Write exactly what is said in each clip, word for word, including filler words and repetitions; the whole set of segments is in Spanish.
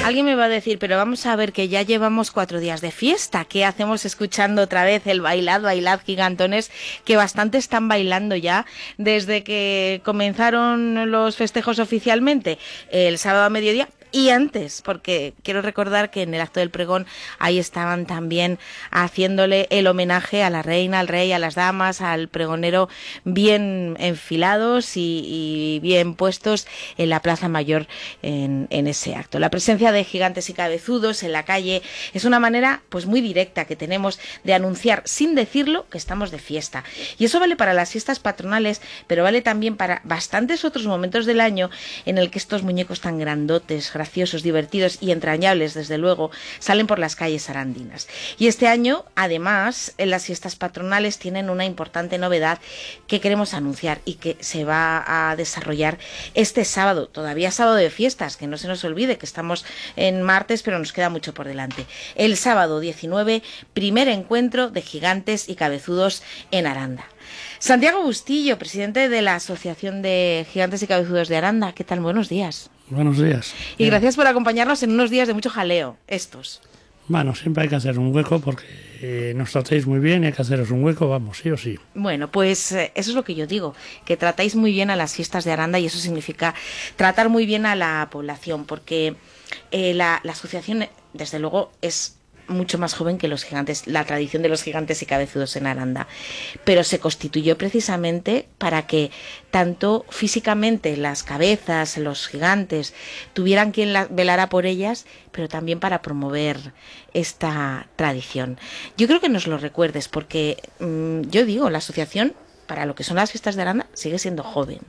Alguien me va a decir, pero vamos a ver que ya llevamos cuatro días de fiesta. ¿Qué hacemos escuchando otra vez el bailad, bailad gigantones? Que bastante están bailando ya desde que comenzaron los festejos oficialmente el sábado a mediodía. Y antes, porque quiero recordar que en el acto del pregón ahí estaban también haciéndole el homenaje a la reina, al rey, a las damas, al pregonero, bien enfilados y, y bien puestos en la Plaza Mayor en, en ese acto. La presencia de gigantes y cabezudos en la calle es una manera pues muy directa que tenemos de anunciar sin decirlo que estamos de fiesta. Y eso vale para las fiestas patronales, pero vale también para bastantes otros momentos del año en el que estos muñecos tan grandotes, graciosos, divertidos y entrañables, desde luego, salen por las calles arandinas. Y este año, además, en las fiestas patronales tienen una importante novedad que queremos anunciar y que se va a desarrollar este sábado, todavía sábado de fiestas, que no se nos olvide que estamos en martes, pero nos queda mucho por delante. El sábado diecinueve, primer encuentro de gigantes y cabezudos en Aranda. Santiago Bustillo, presidente de la Asociación de Gigantes y Cabezudos de Aranda. ¿Qué tal? Buenos días. Buenos días. Y gracias por acompañarnos en unos días de mucho jaleo, estos. Bueno, siempre hay que hacer un hueco porque eh, nos tratáis muy bien y hay que haceros un hueco, vamos, sí o sí. Bueno, pues eh, eso es lo que yo digo, que tratáis muy bien a las fiestas de Aranda y eso significa tratar muy bien a la población, porque eh, la, la asociación, desde luego, es mucho más joven que los gigantes, la tradición de los gigantes y cabezudos en Aranda, pero se constituyó precisamente para que tanto físicamente las cabezas, los gigantes, tuvieran quien la, velara por ellas, pero también para promover esta tradición. Yo creo que nos lo recuerdes, porque mmm, yo digo, la asociación, para lo que son las fiestas de Aranda, sigue siendo joven.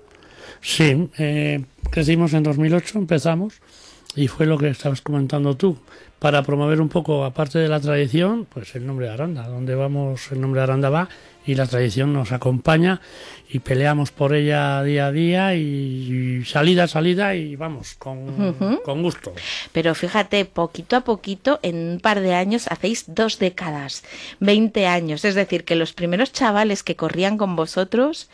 Sí, eh, crecimos en dos mil ocho, empezamos, y fue lo que estabas comentando tú, para promover un poco, aparte de la tradición, pues el nombre de Aranda. Donde vamos, el nombre de Aranda va y la tradición nos acompaña y peleamos por ella día a día y, y salida a salida y vamos, con, uh-huh. con gusto. Pero fíjate, poquito a poquito, en un par de años, hacéis dos décadas, veinte años. Es decir, que los primeros chavales que corrían con vosotros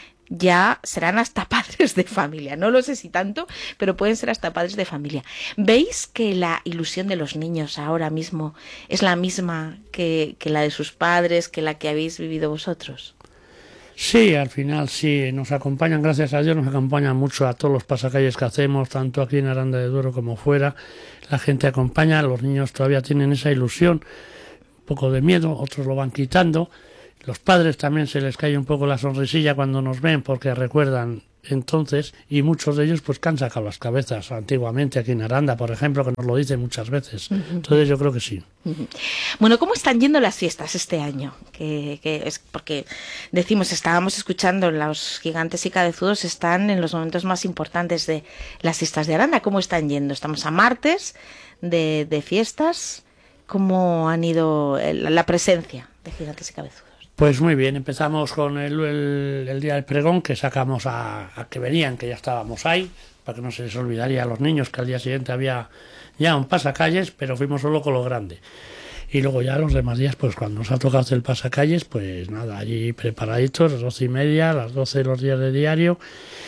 ya serán hasta padres de familia. No lo sé si tanto, pero pueden ser hasta padres de familia. ¿Veis que la ilusión de los niños ahora mismo es la misma que, que la de sus padres, que la que habéis vivido vosotros? Sí, al final sí, nos acompañan, gracias a Dios, nos acompañan mucho a todos los pasacalles que hacemos, tanto aquí en Aranda de Duero como fuera. La gente acompaña, los niños todavía tienen esa ilusión, un poco de miedo, otros lo van quitando. Los padres también se les cae un poco la sonrisilla cuando nos ven porque recuerdan entonces, y muchos de ellos pues que han sacado las cabezas antiguamente aquí en Aranda, por ejemplo, que nos lo dicen muchas veces. Uh-huh. Entonces yo creo que sí. Uh-huh. Bueno, ¿cómo están yendo las fiestas este año? Que, que es porque decimos, estábamos escuchando, los gigantes y cabezudos están en los momentos más importantes de las fiestas de Aranda. ¿Cómo están yendo? Estamos a martes de, de fiestas. ¿Cómo han ido el, la presencia de gigantes y cabezudos? Pues muy bien, empezamos con el, el, el día del pregón, que sacamos a, a que venían, que ya estábamos ahí, para que no se les olvidaría a los niños que al día siguiente había ya un pasacalles, pero fuimos solo con lo grande. Y luego ya los demás días, pues cuando nos ha tocado hacer el pasacalles, pues nada, allí preparaditos, las doce y media, las doce los días de diario,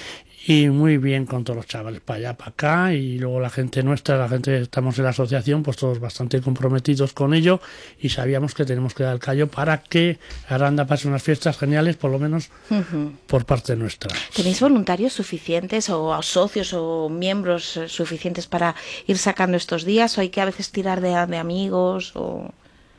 y muy bien con todos los chavales para allá, para acá, y luego la gente nuestra, la gente que estamos en la asociación, pues todos bastante comprometidos con ello, y sabíamos que tenemos que dar el callo para que Aranda pase unas fiestas geniales, por lo menos uh-huh. por parte nuestra. ¿Tenéis voluntarios suficientes o socios o miembros suficientes para ir sacando estos días, o hay que a veces tirar de, de amigos? O...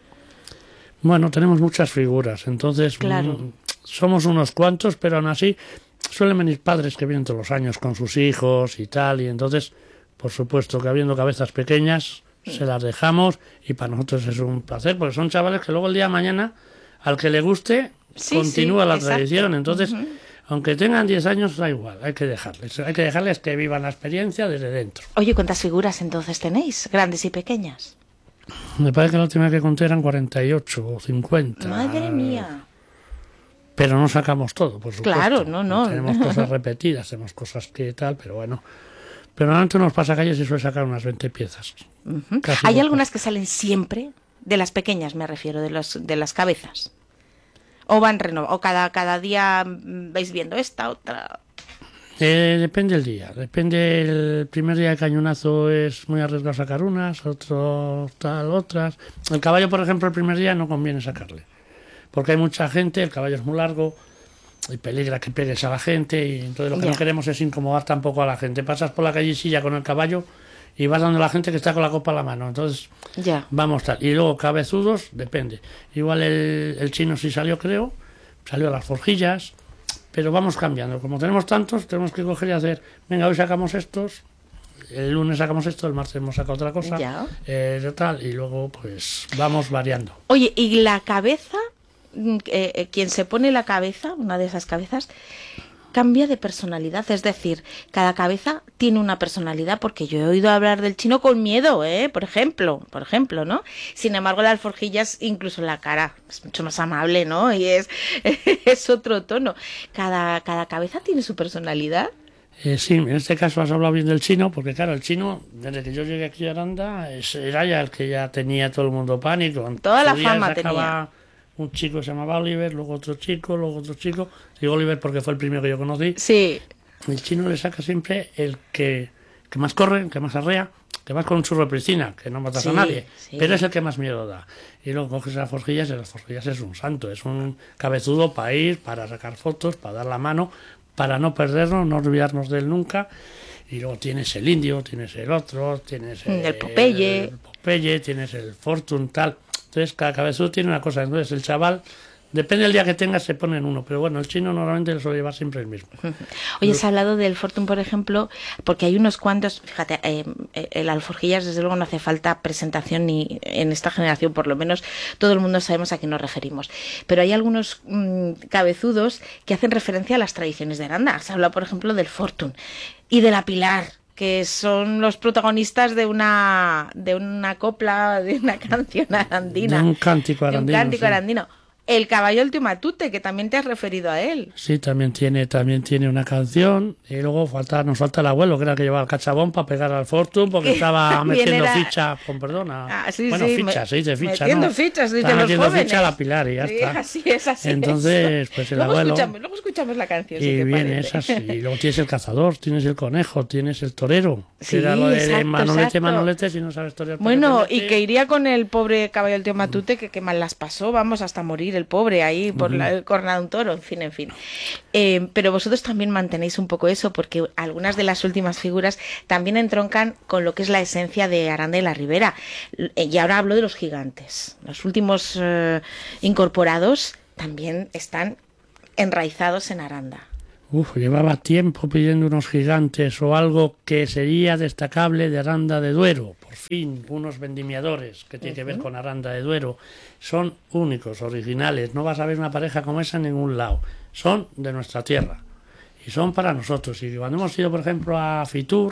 Bueno, tenemos muchas figuras, entonces claro. mm, somos unos cuantos, pero aún así suelen venir padres que vienen todos los años con sus hijos y tal, y entonces, por supuesto que habiendo cabezas pequeñas, se las dejamos, y para nosotros es un placer, porque son chavales que luego el día de mañana, al que le guste, sí, continúa sí, la exacto. tradición, entonces, uh-huh. aunque tengan diez años, da igual, hay que dejarles, hay que dejarles que vivan la experiencia desde dentro. Oye, ¿cuántas figuras entonces tenéis, grandes y pequeñas? Me parece que la última que conté eran cuarenta y ocho o cincuenta. ¡Madre mía! Pero no sacamos todo, por supuesto. Claro, no, no. Tenemos cosas repetidas, tenemos cosas que tal, pero bueno. Pero antes nos pasa calles y suele sacar unas veinte piezas. Uh-huh. ¿Hay algunas que salen siempre? De las pequeñas me refiero, de los de las cabezas. ¿O van renovando? ¿O cada, cada día vais viendo esta, otra? Eh, depende el día, depende el primer día de cañonazo es muy arriesgado sacar unas, otro tal, otras. El caballo, por ejemplo, el primer día no conviene sacarle, porque hay mucha gente, el caballo es muy largo y peligra que pegues a la gente y entonces lo que Ya. no queremos es incomodar tampoco a la gente. Pasas por la callecilla con el caballo y vas dando a la gente que está con la copa en la mano, entonces Ya. vamos tal. Y luego cabezudos, depende. Igual el, el chino sí salió, creo, salió a las forjillas. Pero vamos cambiando. Como tenemos tantos, tenemos que coger y hacer. Venga, hoy sacamos estos. El lunes sacamos esto, el martes hemos sacado otra cosa. Ya. Eh, tal, y luego, pues, vamos variando. Oye, ¿y la cabeza? Mm, eh, eh, quien se pone la cabeza, una de esas cabezas, cambia de personalidad. Es decir, cada cabeza tiene una personalidad, porque yo he oído hablar del chino con miedo, ¿eh? Por ejemplo, por ejemplo, ¿no? Sin embargo, la alforjillas, incluso la cara, es mucho más amable, ¿no? Y es, es otro tono. Cada, cada cabeza tiene su personalidad. Eh, sí, en este caso has hablado bien del chino, porque claro, el chino, desde que yo llegué aquí a Aranda, es- era ya el que ya tenía todo el mundo pánico. En Toda la su día fama sacaba un chico que se llamaba Oliver, luego otro chico, luego otro chico. Digo Oliver porque fue el primero que yo conocí. Sí. El chino le saca siempre el que, que más corre, el que más arrea, que vas con un churro de piscina, que no matas Sí, a nadie, sí. pero es el que más miedo da. Y luego coges las forjillas y las forjillas es un santo, es un cabezudo para ir, para sacar fotos, para dar la mano, para no perdernos, no olvidarnos de él nunca. Y luego tienes el indio, tienes el otro, tienes el, El Popeye. el Popeye, tienes el Fortune, tal. Entonces cada cabezudo tiene una cosa. Entonces el chaval, depende del día que tengas, se pone en uno. Pero bueno, el chino normalmente le suele llevar siempre el mismo. Oye, has hablado del Fortune, por ejemplo, porque hay unos cuantos, fíjate, eh, eh, el alforjillas desde luego no hace falta presentación ni en esta generación, por lo menos todo el mundo sabemos a qué nos referimos. Pero hay algunos mm, cabezudos que hacen referencia a las tradiciones de Aranda. Has hablado, por ejemplo, del Fortune y de la Pilar, que son los protagonistas de una de una copla, de una canción arandina. De un cántico De un arandino, cántico sí. arandino. El caballo del tío Matute, que también te has referido a él. Sí, también tiene, también tiene una canción. Y luego falta, nos falta el abuelo, que era el que llevaba el cachabón para pegar al Fortune, porque Que estaba también metiendo era- ficha, con perdona. Ah, sí, bueno, sí, ficha, me- se dice ficha, metiendo ¿no? fichas, dicen Estaba los metiendo jóvenes. ficha a la Pilar y ya Sí, está. así es, así es. Entonces, pues el luego abuelo... Escuchamos, luego escuchamos la canción, si Y te viene parece. esas, y luego tienes el cazador, tienes el conejo, tienes el torero, que Sí, era lo de exacto, Manolete, exacto. Manolete, si no sabes torear. ¿para Bueno, qué te y metes? que iría con el pobre caballo del tío Matute, que, que mal las pasó, vamos, hasta morir el pobre ahí por la, el cornado de un toro, en fin, en fin. Eh, pero vosotros también mantenéis un poco eso, porque algunas de las últimas figuras también entroncan con lo que es la esencia de Aranda de la Ribera. Eh, Y ahora hablo de los gigantes. Los últimos eh, incorporados también están enraizados en Aranda. Uf, llevaba tiempo pidiendo unos gigantes o algo que sería destacable de Aranda de Duero. Por fin, unos vendimiadores que tiene que ver con Aranda de Duero. Son únicos, originales. No vas a ver una pareja como esa en ningún lado. Son de nuestra tierra. Y son para nosotros. Y cuando hemos ido, por ejemplo, a Fitur,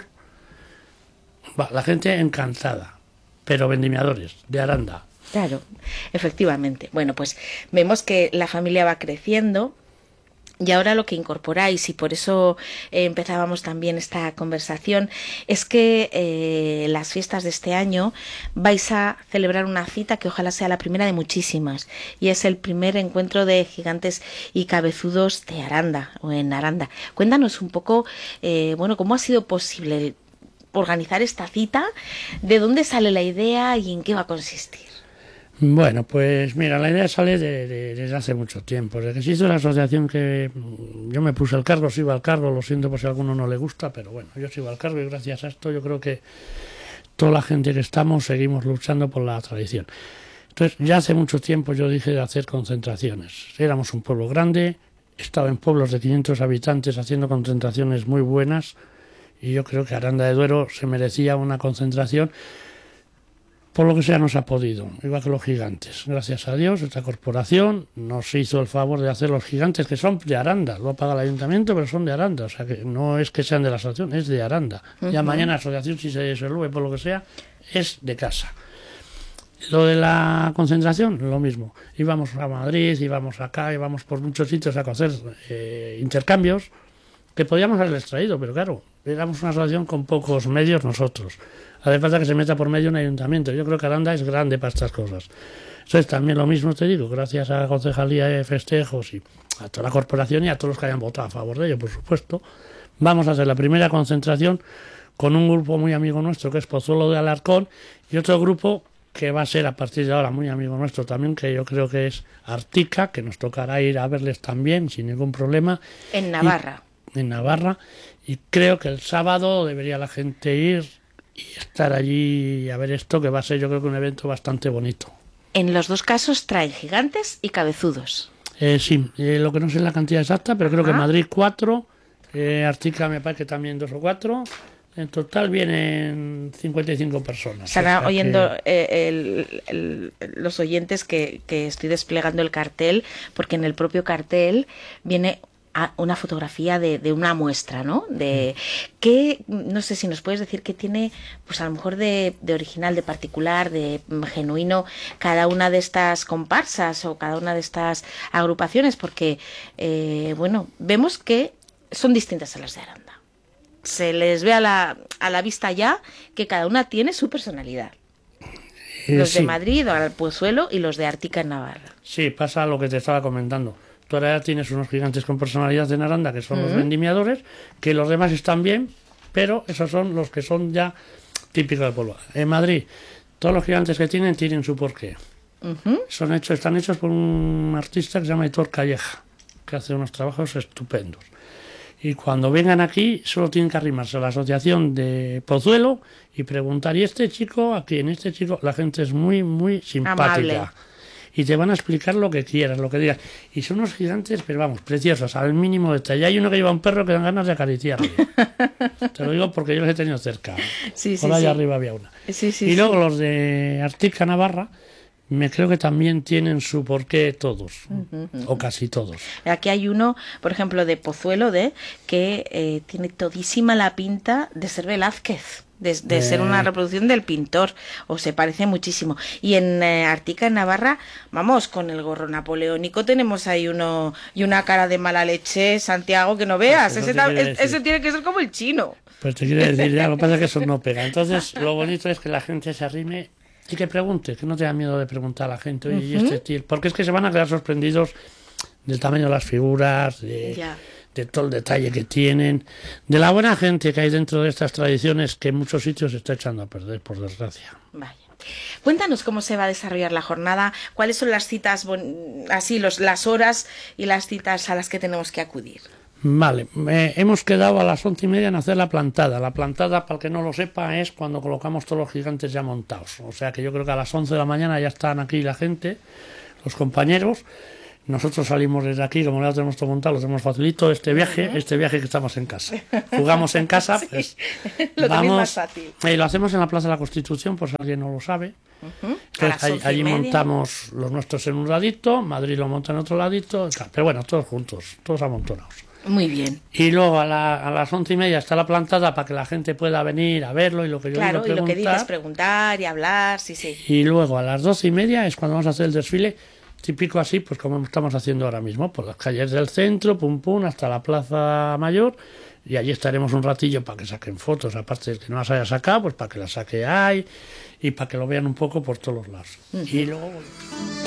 va, la gente encantada. Pero vendimiadores, de Aranda. Claro, efectivamente. Bueno, pues vemos que la familia va creciendo. Y ahora lo que incorporáis, y por eso eh, empezábamos también esta conversación, es que eh, las fiestas de este año vais a celebrar una cita que ojalá sea la primera de muchísimas, y es el primer encuentro de gigantes y cabezudos de Aranda, o en Aranda. Cuéntanos un poco, eh, bueno, cómo ha sido posible organizar esta cita, de dónde sale la idea y en qué va a consistir. Bueno, pues mira, la idea sale de, de- desde hace mucho tiempo. Desde que se hizo la asociación que mm, yo me puse al cargo, sigo al cargo, lo siento por si a alguno no le gusta, pero bueno, yo sigo al cargo y gracias a esto yo creo que toda la gente que estamos seguimos luchando por la tradición. Entonces, ya hace mucho tiempo yo dije de hacer concentraciones. Éramos un pueblo grande, estaba en pueblos de quinientos habitantes haciendo concentraciones muy buenas y yo creo que Aranda de Duero se merecía una concentración. Por lo que sea no se ha podido, igual que los gigantes. Gracias a Dios, esta corporación nos hizo el favor de hacer los gigantes, que son de Aranda. Lo paga el ayuntamiento, pero son de Aranda. O sea, que no es que sean de la asociación, es de Aranda. Ya mañana la asociación, si se disolve por lo que sea, es de casa. Lo de la concentración, lo mismo. Íbamos a Madrid, íbamos acá, íbamos por muchos sitios a hacer eh, intercambios que podíamos haber extraído, pero claro, éramos una asociación con pocos medios nosotros. Hace falta que se meta por medio un ayuntamiento. Yo creo que Aranda es grande para estas cosas. Entonces también lo mismo te digo, gracias a la Concejalía de Festejos y a toda la corporación y a todos los que hayan votado a favor de ello, por supuesto, vamos a hacer la primera concentración con un grupo muy amigo nuestro que es Pozuelo de Alarcón y otro grupo que va a ser a partir de ahora muy amigo nuestro también, que yo creo que es Artica, que nos tocará ir a verles también sin ningún problema. En Navarra. Y, en Navarra. Y creo que el sábado debería la gente ir y estar allí a ver esto, que va a ser yo creo que un evento bastante bonito. En los dos casos traen gigantes y cabezudos. Eh, sí, eh, lo que no sé es la cantidad exacta, pero creo Ajá. que Madrid cuatro, eh, Artica me parece que también dos o cuatro. En total vienen cincuenta y cinco personas. Estarán o sea oyendo que... eh, el, el, los oyentes que, que estoy desplegando el cartel, porque en el propio cartel viene a una fotografía de, de una muestra, ¿no? De que, no sé si nos puedes decir qué tiene, pues a lo mejor de, de original, de particular, de genuino, cada una de estas comparsas o cada una de estas agrupaciones, porque, eh, bueno, vemos que son distintas a las de Aranda. Se les ve a la, a la vista ya que cada una tiene su personalidad. Eh, los sí. de Madrid, al Pozuelo, y los de Artica en Navarra. Sí, pasa lo que te estaba comentando. Tú ahora ya tienes unos gigantes con personalidad en Aranda, que son uh-huh. los vendimiadores, que los demás están bien, pero esos son los que son ya típicos del pueblo. En Madrid, todos los gigantes que tienen, tienen su porqué. Uh-huh. Son hechos, están hechos por un artista que se llama Hitor Calleja, que hace unos trabajos estupendos. Y cuando vengan aquí, solo tienen que arrimarse a la asociación de Pozuelo y preguntar, ¿y este chico a quién? Este chico, la gente es muy, muy simpática. Amable. Y te van a explicar lo que quieras, lo que digas. Y son unos gigantes, pero vamos, preciosos, al mínimo detalle. Hay uno que lleva un perro que dan ganas de acariciarle. Te lo digo porque yo los he tenido cerca. Sí, sí, Por allá sí. arriba había una. Sí, sí, y luego sí. los de Artica Navarra, me creo que también tienen su porqué todos, uh-huh, uh-huh. o casi todos. Aquí hay uno, por ejemplo, de Pozuelo, de que eh, tiene todísima la pinta de ser Velázquez, de, de eh. ser una reproducción del pintor, o se parece muchísimo. Y en eh, Artica, en Navarra, vamos, con el gorro napoleónico tenemos ahí uno y una cara de mala leche, Santiago, que no veas. Pues ese, ese, ese tiene que ser como el chino. Pues te quiere decir, ya, lo que pasa es que eso no pega. Entonces, lo bonito es que la gente se arrime y que pregunte, que no tenga miedo de preguntar a la gente, oye, uh-huh. ¿y este tío? Porque es que se van a quedar sorprendidos del tamaño de las figuras, de, yeah. de todo el detalle que tienen, de la buena gente que hay dentro de estas tradiciones que en muchos sitios se está echando a perder, por desgracia. Vaya. Cuéntanos cómo se va a desarrollar la jornada, cuáles son las citas, así, los, las horas y las citas a las que tenemos que acudir. Vale, eh, hemos quedado a las once y media en hacer la plantada. La plantada, para el que no lo sepa, es cuando colocamos todos los gigantes ya montados. O sea que yo creo que a las once de la mañana ya están aquí la gente, los compañeros. Nosotros salimos desde aquí, como ya lo tenemos todo montado, lo tenemos facilito. Este viaje, uh-huh. este viaje que estamos en casa. Jugamos en casa, sí, pues lo vamos. Más fácil. Y lo hacemos en la Plaza de la Constitución, por si alguien no lo sabe. Uh-huh. Entonces, allí, allí montamos los nuestros en un ladito, Madrid lo monta en otro ladito, pero bueno, todos juntos, todos amontonados. Muy bien. Y luego a, la, a las once y media está la plantada para que la gente pueda venir a verlo y lo que yo claro, digo preguntar. Claro, y lo que dices, preguntar y hablar, sí, sí. Y luego a las doce y media es cuando vamos a hacer el desfile, típico así, pues como estamos haciendo ahora mismo, por las calles del centro, pum pum, hasta la Plaza Mayor, y allí estaremos un ratillo para que saquen fotos, aparte de que no las haya sacado, pues para que las saque ahí y para que lo vean un poco por todos los lados. Uh-huh. Y luego...